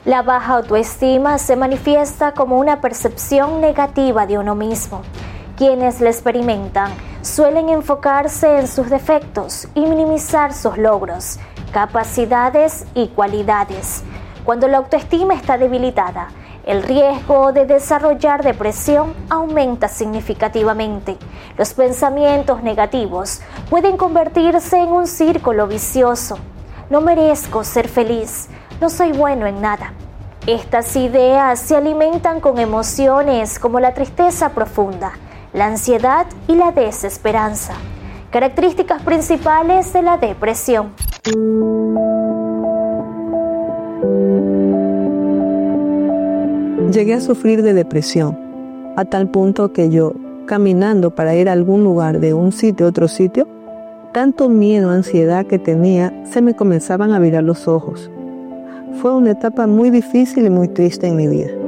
La baja autoestima se manifiesta como una percepción negativa de uno mismo. Quienes la experimentan suelen enfocarse en sus defectos y minimizar sus logros, capacidades y cualidades. Cuando la autoestima está debilitada, el riesgo de desarrollar depresión aumenta significativamente. Los pensamientos negativos pueden convertirse en un círculo vicioso. No merezco ser feliz, no soy bueno en nada. Estas ideas se alimentan con emociones como la tristeza profunda, la ansiedad y la desesperanza, características principales de la depresión. Llegué a sufrir de depresión, a tal punto que yo, caminando para ir a algún lugar de un sitio a otro sitio, tanto miedo, ansiedad que tenía, se me comenzaban a virar los ojos. Fue una etapa muy difícil y muy triste en mi vida.